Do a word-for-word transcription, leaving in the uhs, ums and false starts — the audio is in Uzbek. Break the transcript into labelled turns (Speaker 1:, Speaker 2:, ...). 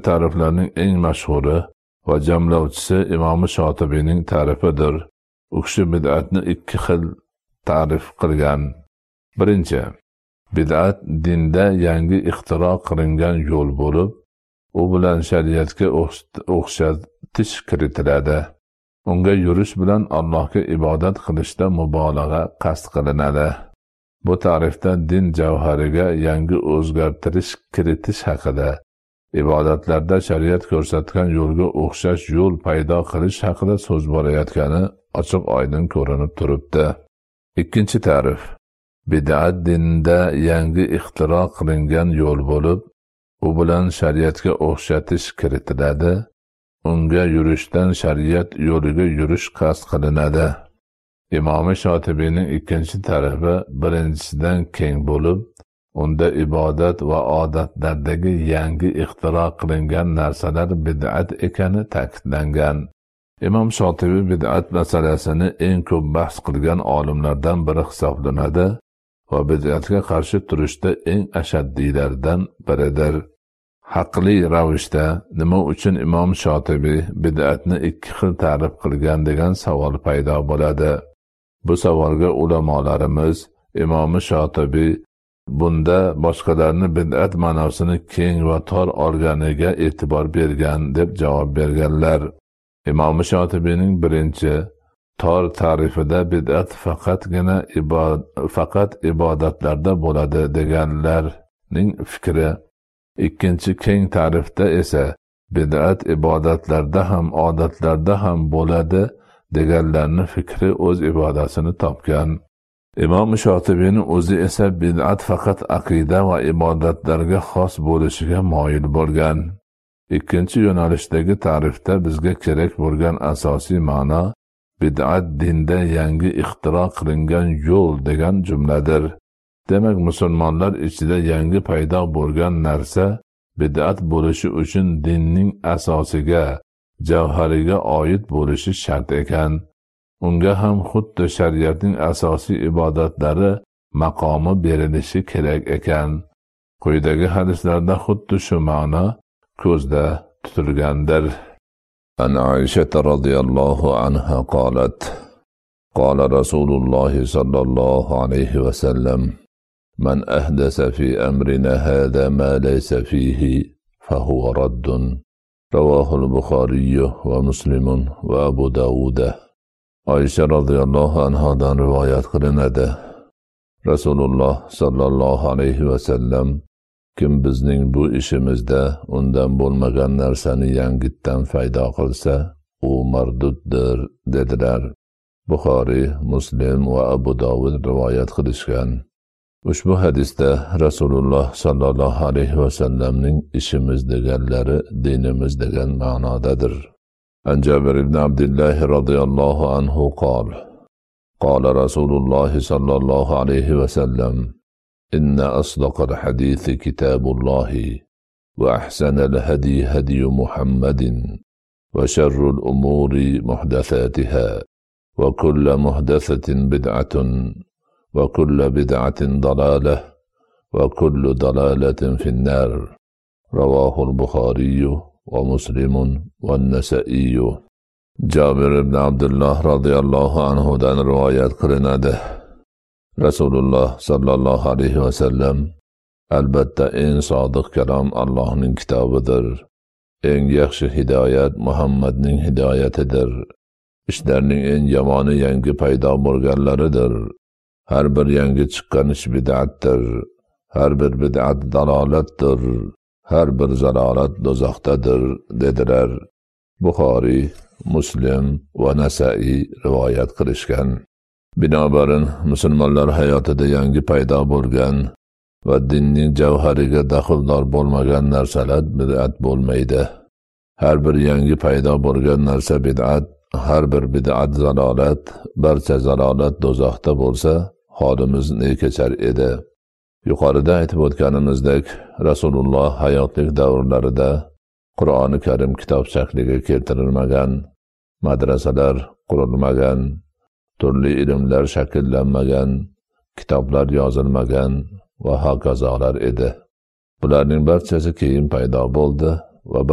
Speaker 1: ta'riflarning eng mashhuri va jamlovchisi Imom Shotibiyning ta'rifidir. U kishi bid'atni ikki xil ta'rif qilgan. Birinchi, bid'at dinda yangi ixtiro qilingan yo'l bo'lib, u bilan shariatga o'xshatish kiritiladi. Unga yurish bilan Allohga ibodat qilishda mubolag'a qasd qilinadi. Bu ta'rifda din javhariga yangi o'zgartirish kiritish haqida, ibodatlarda shariat ko'rsatgan yo'lga o'xshash yo'l paydo qilish haqida so'z borayotgani ochiq oydin ko'rinib turibdi. Ikkinchi ta'rif, bid'at dinda yangi ixtiro qilingan yo'l bo'lib, u bilan shariatga o'xshatish kiritiladi. Unga yurishdan shariat yo'liga yurish qasd qilinadi. Imom Shotibiyning ikkinchi tarifi birinchisidan keng bo'lib, unda ibodat va odatlardagi yangi ixtiro qilingan narsalar bid'at ekani ta'kidlangan. Imom Shotibiy bid'at masalasini eng ko'p bahs qilgan olimlardan biri hisoblanadi va bid'atga qarshi turishda eng ashaddiylardan biridir. Haqli ravishda nima uchun Imom Shotibiy bid'atni ikki xil ta'rif qilgan degan savol paydo bo'ladi. Bu savolga ulamolarimiz Imom Shotibiy bunda boshqalarni bid'at ma'nosini keng va tor olganiga e'tibor bergan deb javob berganlar. Imom Shotibiyning birinchi tor ta'rifida bid'at faqatgina ibod faqat ibodatlarda bo'ladi deganlarning fikri. Ikkinchi keng ta'rifda esa bid'at ibodatlarda ham odatlarda ham bo'ladi deganlarning fikri o'z ibodasini topgan. Imom Shotibiyning o'zi esa bid'at faqat aqida va ibodatlarga xos bo'lishiga moyil bo'lgan. Ikkinchi yo'nalishdagi ta'rifda bizga kerak bo'lgan asosiy ma'no bid'at dinda yangi ixtiro qilingan yo'l degan jumladir. Demak, musulmonlar ichida yangi paydo bo'lgan narsa bid'at bo'lishi uchun dinning asosiga, javhariga oid bo'lishi shart ekan. Unga ham xuddi shariatning asosiy ibodatlari maqomi berilishi kerak ekan. Quyidagi hadislarda xuddi shu ma'no ko'zda tutilgandir. An Aisha radhiyallohu anha qolat: Qala Rasululloh sallallohu alayhi va sallam: Man ahdasa fi amrina hada ma laysa fihi fahuwa raddun. Ravahul Buxoriy va Muslim va Abu Dawud. Aisha radhiyallohu anhadan rivoyat qilinadi. Rasululloh sallallohu alayhi va sallam: Kim bizning bu ishimizda undan bo'lmagan narsani yangitdan paydo qilsa, u marduddir dedilar. Buxoriy, Muslim va Abu Dawud rivoyat qilishgan. Ushbu hadisda Rasululloh sallallohu alayhi va sallamning ishimiz deganlari dinimiz degan ma'nodadir. An Jabir ibn Abdullah radhiyallohu anhu qol: Qala Rasululloh sallallohu alayhi va sallam: إن أصدق الحديث كتاب الله وأحسن الهدي هدي محمد وشر الأمور محدثاتها وكل محدثة بدعة وكل بدعة ضلالة وكل ضلالة في النار. رواه البخاري ومسلم والنسائي. جابر بن عبد الله رضي الله عنه دان روايات قرناده. Rasululloh sallallohu alayhi va sallam: Albatta eng sodiq kalom Allohning kitobidir. Eng yaxshi hidoyat Muhammadning hidoyatidir. Ishlarning eng yomoni yangi paydo bo'lganlaridir. Har bir yangi chiqqan ish bid'atdir. Har bir bid'at dalolatdir. Har bir zalolat do'zaxdadir dedilar. Buxoriy, Muslim va Nasai rivoyat qilishgan. Binobarin musulmonlar hayotida yangi paydo bo'lgan va dinning javhariga daxldor bo'lmagan narsalar bid'at bo'lmaydi. Har bir yangi paydo bo'lgan narsa bid'at, har bir bid'at zalolat, barcha zalolat do'zaxda bo'lsa, holimiz ne kechar edi. Yuqorida aytib o'tganimizdek, Rasululloh hayotlik davrlarida Qur'oni Karim kitob shakliga keltirilmagan, madrasalar qurilmagan, turli ilmlar shakllanmagan, kitoblar yozilmagan va hokazolar edi. Bularning barchasi keyin paydo bo'ldi va